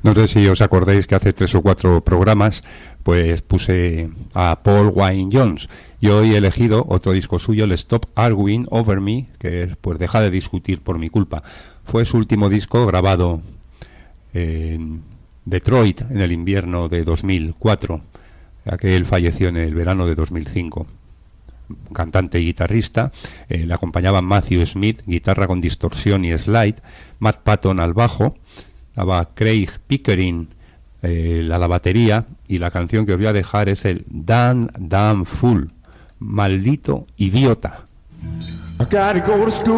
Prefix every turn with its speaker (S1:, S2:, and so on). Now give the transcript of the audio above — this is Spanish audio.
S1: No sé si os acordáis que hace 3 o 4 programas pues puse a Paul Wayne Jones, y hoy he elegido otro disco suyo, el Stop Arguing Over Me, que es pues deja de discutir por mi culpa. Fue su último disco grabado en Detroit en el invierno de 2004, ya que él falleció en el verano de 2005. Cantante y guitarrista, le acompañaban Matthew Smith, guitarra con distorsión y slide, Matt Patton al bajo, estaba Craig Pickering a la batería, y la canción que os voy a dejar es el Damn Fool, maldito idiota.